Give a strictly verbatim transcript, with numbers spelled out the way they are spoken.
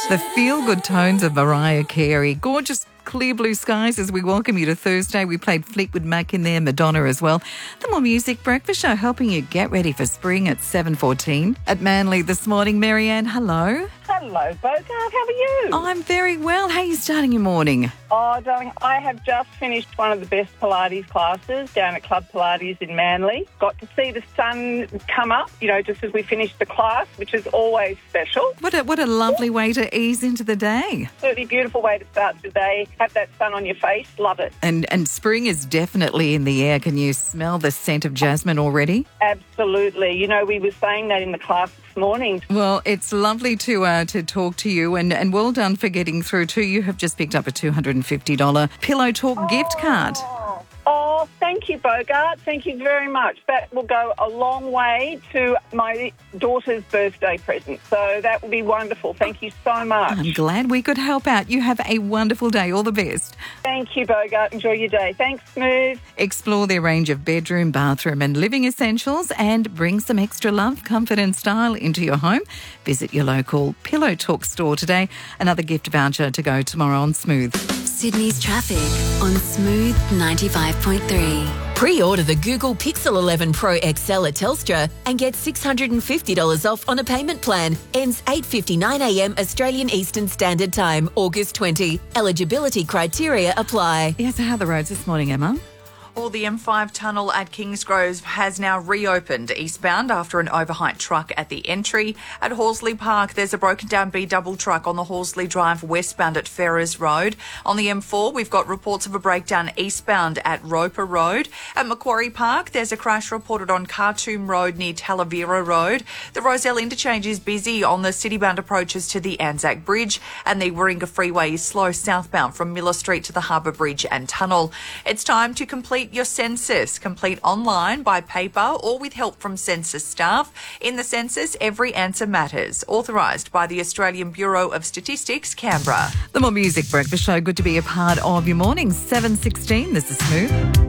The feel-good tones of Mariah Carey. Gorgeous clear blue skies as we welcome you to Thursday. We played Fleetwood Mac in there, Madonna as well. The More Music Breakfast Show helping you get ready for spring at seven fourteen. At Manly this morning, Marianne, hello. Hello, Bogart. How are you? I'm very well. How are you starting your morning? Oh, darling, I have just finished one of the best Pilates classes down at Club Pilates in Manly. Got to see the sun come up, you know, just as we finished the class, which is always special. What a, what a lovely way to ease into the day. Absolutely beautiful way to start the day. Have that sun on your face. Love it. And, and spring is definitely in the air. Can you smell the scent of jasmine already? Absolutely. You know, we were saying that in the class this morning. Well, it's lovely to uh, to talk to you, and, and well done for getting through too. You have just picked up a two hundred fifty dollars Pillow Talk oh. gift card. Oh, thank you, Bogart. Thank you very much. That will go a long way to my daughter's birthday present. So that will be wonderful. Thank you so much. I'm glad we could help out. You have a wonderful day. All the best. Thank you, Bogart. Enjoy your day. Thanks, Smooth. Explore their range of bedroom, bathroom and living essentials and bring some extra love, comfort and style into your home. Visit your local Pillow Talk store today. Another gift voucher to go tomorrow on Smooth. Sydney's traffic on Smooth ninety-five point three. Pre-order the Google Pixel eleven Pro X L at Telstra and get six hundred fifty dollars off on a payment plan. Ends eight fifty-nine a m Australian Eastern Standard Time, August twentieth. Eligibility criteria apply. Yes, how are the roads this morning, Emma? Well, the M five tunnel at Kingsgrove has now reopened eastbound after an overheight truck at the entry. At Horsley Park, there's a broken down B double truck on the Horsley Drive westbound at Ferrers Road. On the M four, we've got reports of a breakdown eastbound at Roper Road. At Macquarie Park, there's a crash reported on Khartoum Road near Talavera Road. The Roselle interchange is busy on the citybound approaches to the Anzac Bridge, and the Warringah Freeway is slow southbound from Miller Street to the Harbour Bridge and Tunnel. It's time to complete your census. Complete online, by paper or with help from census staff. In the census, every answer matters. Authorised by the Australian Bureau of Statistics, Canberra. The More Music Breakfast Show. Good to be a part of your morning. seven sixteen. This is Smooth.